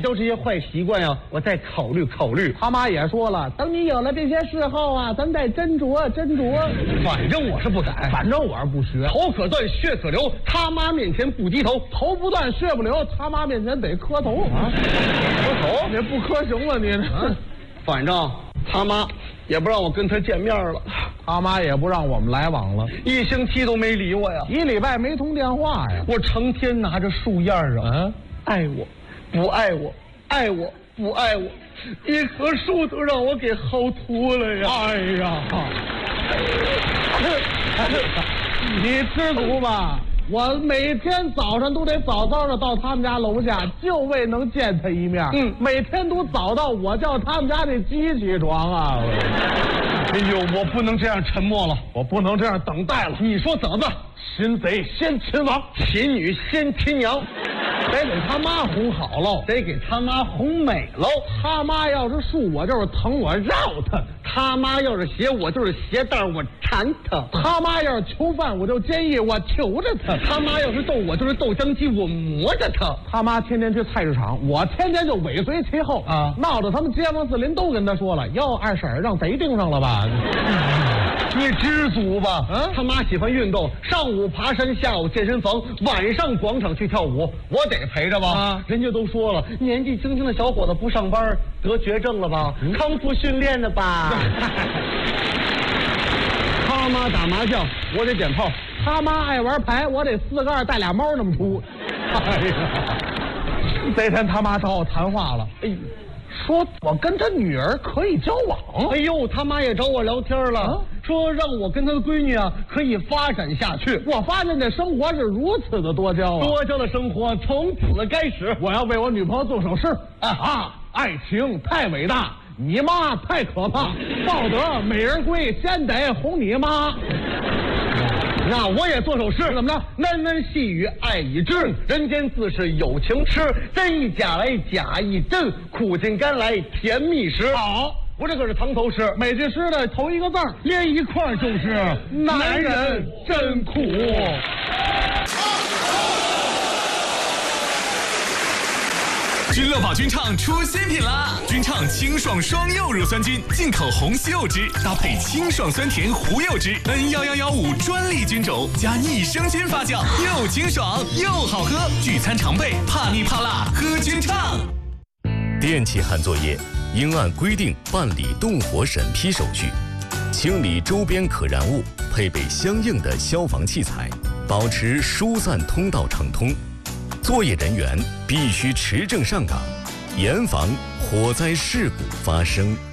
掉这些坏习惯呀，我再考虑考虑。 他妈也说了，等你有了这些嗜好啊，咱再斟酌斟酌。 反正我是不改， 反正我是不学。 头可断，血可流，他妈面前不低头， 头不断，血不流，他妈面前得磕头啊！ 磕头， 你不磕行了你？ 反正他妈也不让我跟他见面了， 他妈也不让我们来往了 ，1星期都没理我呀 ，1礼拜没通电话呀。 我成天拿着树叶啊，爱我，不爱我，爱我不爱我，一棵树都让我给薅秃了呀！ 哎呀，你知足吧。我每天早上都得早早的到他们家楼下，就为能见他一面。每天都早到我叫他们家那鸡起床啊！ 哎呦，我不能这样沉默了， 我不能这样等待了。 你说怎么办？ 擒贼先擒王， 擒女先擒娘， 得给他妈哄好喽， 得给他妈哄美喽。 他妈要是树，我就是疼，我绕他； 他妈要是鞋，我就是鞋带，我缠他； 他妈要是囚犯，我就监狱，我求着他； 他妈要是逗我，就是豆浆机，我磨着他。 他妈天天去菜市场，我天天就尾随其后啊，闹得他们街坊四邻都跟他说了：“哟，二婶让贼盯上了吧？” 你知足吧。他妈喜欢运动，上午爬山，下午健身房，晚上广场去跳舞，我得陪着吧。人家都说了，年纪轻轻的小伙子不上班得绝症了吧？康复训练的吧。他妈打麻将，我得点炮； 他妈爱玩牌，我得4个2带俩猫那么出。哎呀，这天他妈找我谈话了，哎呦，说我跟他女儿可以交往。 哎呦，他妈也找我聊天了，说让我跟他的闺女啊可以发展下去。 我发现这生活是如此的多娇啊， 多娇的生活从此开始。 我要为我女朋友做首诗爱情太伟大，你妈太可怕，抱得美人归，先得哄你妈。 那我也做首诗，怎么着？喃喃细语爱已至，人间自是有情痴，真亦假来假亦真，苦尽甘来甜蜜时。 好， 我这可是藏头诗， 每句诗的头一个字连一块就是男人真苦。 君乐宝君唱出新品啦！君唱清爽双柚乳酸菌，进口红西柚汁，搭配清爽酸甜胡柚汁，N11115专利菌种，加益生菌发酵，又清爽又好喝。聚餐常备，怕腻怕辣，喝君唱。 电气焊作业应按规定办理动火审批手续，清理周边可燃物，配备相应的消防器材，保持疏散通道畅通。作业人员必须持证上岗，严防火灾事故发生。